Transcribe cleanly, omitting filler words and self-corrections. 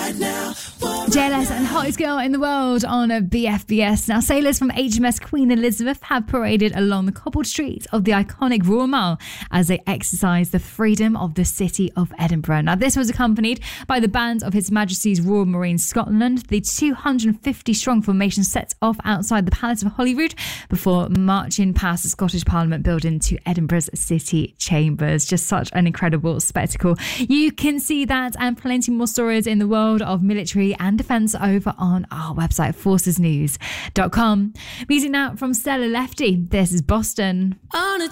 JLS and Hottest Girl in the World on a BFBS. Now, sailors from HMS Queen Elizabeth have paraded along the cobbled streets of the iconic Royal Mile as they exercise the freedom of the city of Edinburgh. Now, this was accompanied by the band of His Majesty's Royal Marines Scotland. The 250-strong formation sets off outside the Palace of Holyrood before marching past the Scottish Parliament building to Edinburgh's city chambers. Just such an incredible spectacle. You can see that and plenty more stories in the world of military and defence over on our website, forcesnews.com. Music now from Stella Lefty. This is Boston.